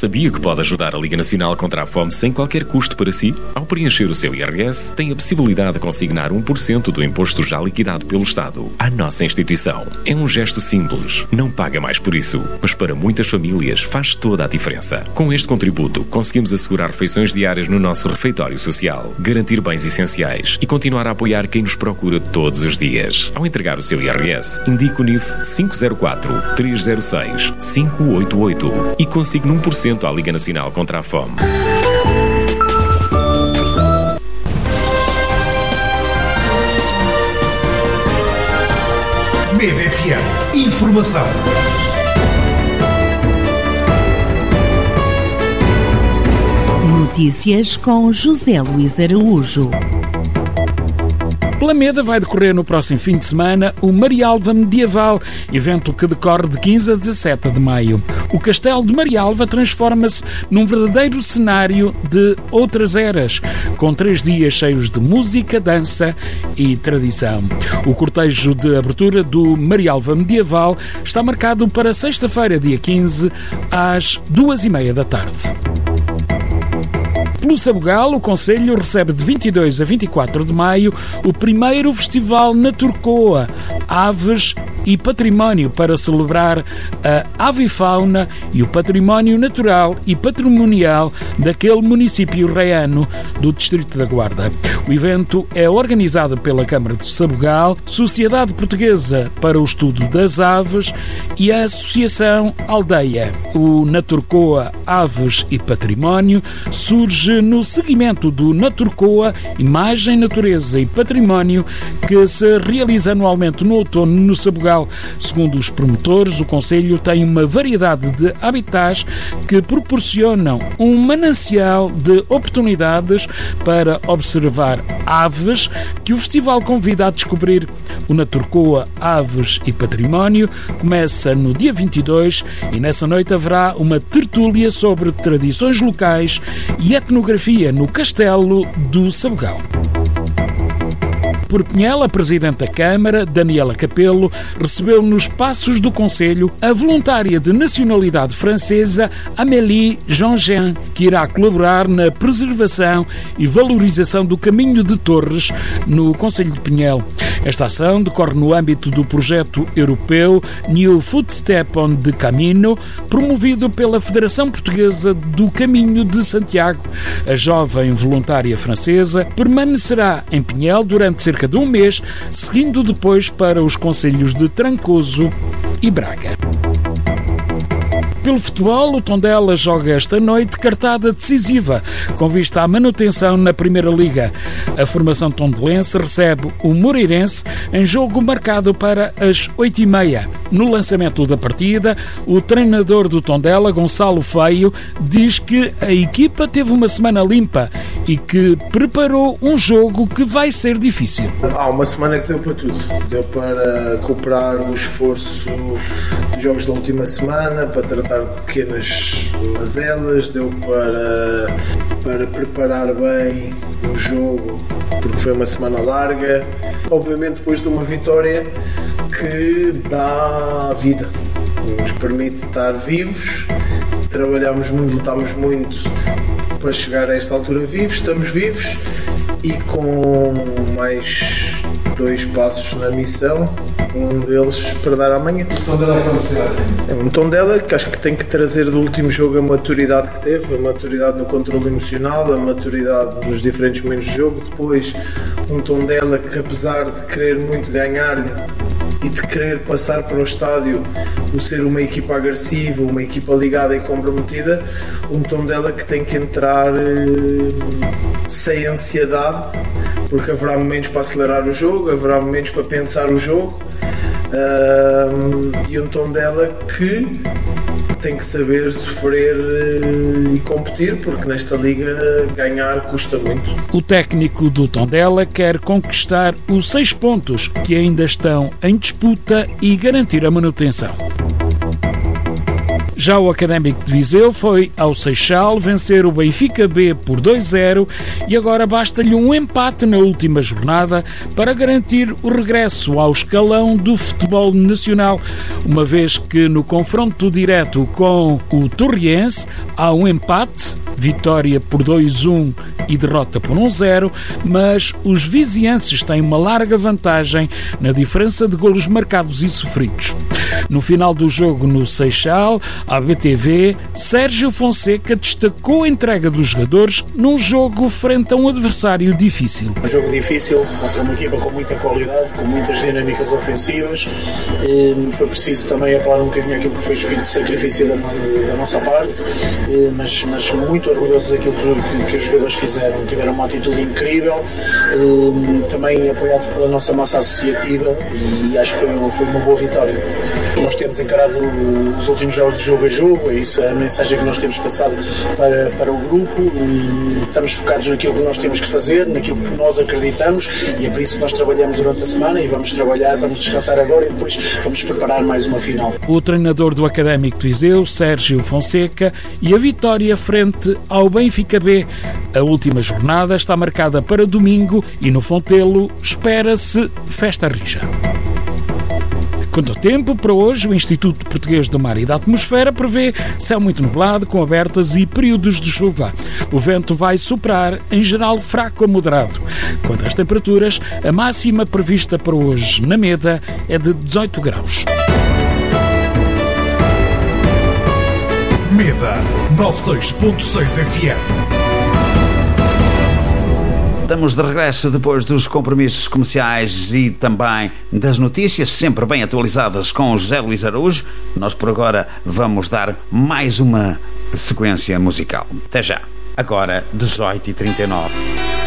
Sabia que pode ajudar a Liga Nacional contra a Fome sem qualquer custo para si? Ao preencher o seu IRS, tem a possibilidade de consignar 1% do imposto já liquidado pelo Estado à nossa instituição. É um gesto simples, não paga mais por isso, mas para muitas famílias faz toda a diferença. Com este contributo, conseguimos assegurar refeições diárias no nosso refeitório social, garantir bens essenciais e continuar a apoiar quem nos procura todos os dias. Ao entregar o seu IRS, indique o NIF 504-306-588 e consigne 1% à Liga Nacional contra a Fome. MedFM. Informação. Notícias com José Luís Araújo. Lameda vai decorrer no próximo fim de semana o Marialva Medieval, evento que decorre de 15 a 17 de maio. O Castelo de Marialva transforma-se num verdadeiro cenário de outras eras, com 3 dias cheios de música, dança e tradição. O cortejo de abertura do Marialva Medieval está marcado para sexta-feira, dia 15, às 2h30 da tarde. Pelo Sabugal, o Concelho recebe de 22 a 24 de maio o primeiro Festival Naturcoa, Aves e Património, para celebrar a avifauna e o património natural e patrimonial daquele município raiano do Distrito da Guarda. O evento é organizado pela Câmara de Sabugal, Sociedade Portuguesa para o Estudo das Aves e a Associação Aldeia. O Naturcoa, Aves e Património surge no seguimento do Naturcoa, Imagem, Natureza e Património, que se realiza anualmente no outono no Sabugal. Segundo os promotores, o Concelho tem uma variedade de habitats que proporcionam um manancial de oportunidades para observar aves, que o festival convida a descobrir. O Naturcoa, Aves e Património começa no dia 22 e nessa noite haverá uma tertúlia sobre tradições locais e etnografia no Castelo do Sabugal. Por Pinhel, a Presidente da Câmara, Daniela Capello, recebeu nos Passos do Concelho a voluntária de nacionalidade francesa Amélie Jean-Jean, que irá colaborar na preservação e valorização do caminho de Torres no Concelho de Pinhel. Esta ação decorre no âmbito do projeto europeu New Footstep on the Camino, promovido pela Federação Portuguesa do Caminho de Santiago. A jovem voluntária francesa permanecerá em Pinhel durante cerca de um mês, seguindo depois para os concelhos de Trancoso e Braga. Pelo futebol, o Tondela joga esta noite cartada decisiva, com vista à manutenção na Primeira Liga. A formação tondelense recebe o Moreirense em jogo marcado para as 8h30. No lançamento da partida, o treinador do Tondela, Gonçalo Feio, diz que a equipa teve uma semana limpa e que preparou um jogo que vai ser difícil. Há uma semana que deu para tudo. Deu para recuperar o esforço dos jogos da última semana, para tratar de pequenas mazelas, deu para preparar bem o jogo, porque foi uma semana larga. Obviamente depois de uma vitória que dá vida, nos permite estar vivos. Trabalhámos muito, lutámos muito para chegar a esta altura vivos, estamos vivos e com mais 2 passos na missão, um deles para dar amanhã. É um Tondela que acho que tem que trazer do último jogo a maturidade que teve, a maturidade no controle emocional, a maturidade nos diferentes momentos de jogo. Depois um Tondela que, apesar de querer muito ganhar e de querer passar para o estádio, o ser uma equipa agressiva, uma equipa ligada e comprometida, um Tondela que tem que entrar sem ansiedade, porque haverá momentos para acelerar o jogo, haverá momentos para pensar o jogo, e um Tondela que tem que saber sofrer e competir, porque nesta liga ganhar custa muito. O técnico do Tondela quer conquistar os 6 pontos que ainda estão em disputa e garantir a manutenção. Já o Académico de Viseu foi ao Seixal vencer o Benfica B por 2-0 e agora basta-lhe um empate na última jornada para garantir o regresso ao escalão do futebol nacional, uma vez que no confronto direto com o Torriense há um empate, vitória por 2-1 e derrota por 1-0, mas os vizienses têm uma larga vantagem na diferença de golos marcados e sofridos. No final do jogo no Seixal, à BTV, Sérgio Fonseca destacou a entrega dos jogadores num jogo frente a um adversário difícil. Um jogo difícil, contra uma equipa com muita qualidade, com muitas dinâmicas ofensivas. Foi preciso também apelar um bocadinho aquilo que foi o espírito de sacrifício da nossa parte, mas muito orgulhoso daquilo que os jogadores fizeram. Tiveram uma atitude incrível, também apoiados pela nossa massa associativa, e acho que foi uma boa vitória. Nós temos encarado os últimos jogos de jogo a jogo, é isso a mensagem que nós temos passado para o grupo. Estamos focados naquilo que nós temos que fazer, naquilo que nós acreditamos, e é por isso que nós trabalhamos durante a semana e vamos trabalhar, vamos descansar agora e depois vamos preparar mais uma final. O treinador do Académico de Viseu, Sérgio Fonseca, e a vitória frente ao Benfica B. A última jornada está marcada para domingo e no Fontelo espera-se festa rija. Quanto ao tempo, para hoje, o Instituto Português do Mar e da Atmosfera prevê céu muito nublado, com abertas e períodos de chuva. O vento vai soprar, em geral, fraco a moderado. Quanto às temperaturas, a máxima prevista para hoje na Meda é de 18 graus. Meda 96.6 FM. Estamos de regresso depois dos compromissos comerciais e também das notícias, sempre bem atualizadas, com o José Luís Araújo. Nós por agora vamos dar mais uma sequência musical. Até já. Agora, 18h39.